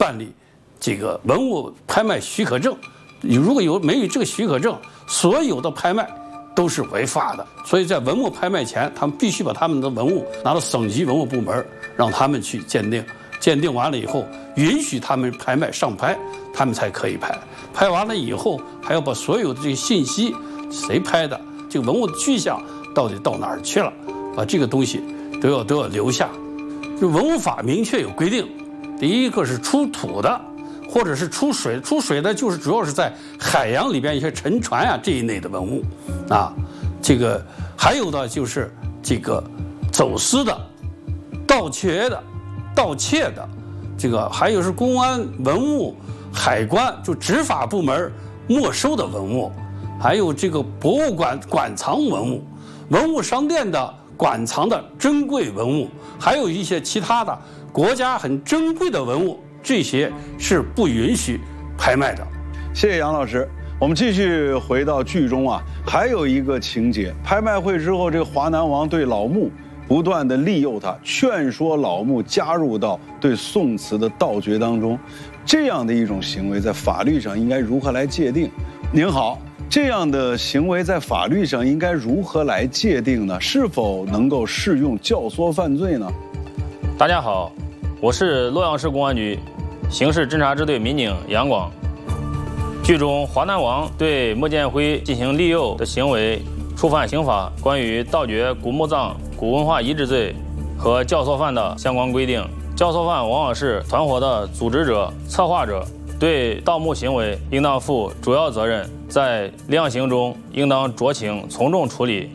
办理这个文物拍卖许可证。如果没有这个许可证，所有的拍卖都是违法的。所以在文物拍卖前，他们必须把他们的文物拿到省级文物部门，让他们去鉴定。鉴定完了以后，允许他们拍卖上拍，他们才可以拍。拍完了以后，还要把所有的这些信息，谁拍的，这个文物的去向到底到哪儿去了，把这个东西都要留下。这文物法明确有规定，第一个是出土的，或者是出水，出水的就是主要是在海洋里边一些沉船啊这一类的文物啊。这个还有的就是这个走私的、盗窃的，这个还有是公安、文物、海关就执法部门没收的文物，还有这个博物馆馆藏文物、文物商店的馆藏的珍贵文物，还有一些其他的国家很珍贵的文物，这些是不允许拍卖的。 谢谢杨老师。我们继续回到剧中啊，还有一个情节，拍卖会之后，这个华南王对老穆不断地利诱他，劝说老穆加入到对宋词的盗掘当中。这样的一种行为在法律上应该如何来界定？您好，这样的行为在法律上应该如何来界定呢？是否能够适用教唆犯罪呢？ 大家好，我是洛阳市公安局刑事侦查支队民警杨广。剧中华南王对莫建辉进行利诱的行为触犯刑法关于盗掘古墓葬古文化遗址罪和教唆犯的相关规定。教唆犯往往是团伙的组织者、策划者，对盗墓行为应当负主要责任，在量刑中应当酌情从重处理。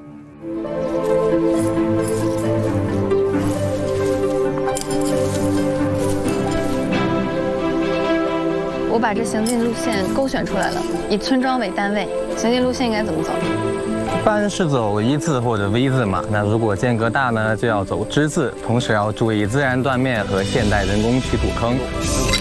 我把这行进路线勾选出来了，以村庄为单位，行进路线应该怎么走？ 一般是走一字或者 V 字嘛，那如果间隔大呢，就要走之字，同时要注意自然断面和现代人工取土坑。